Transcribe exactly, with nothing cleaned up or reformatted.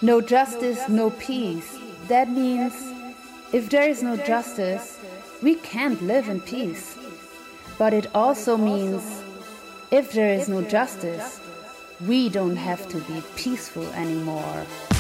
No justice, no peace. That means if there is no justice, we can't live in peace. But it also means if there is no justice, we don't have to be peaceful anymore.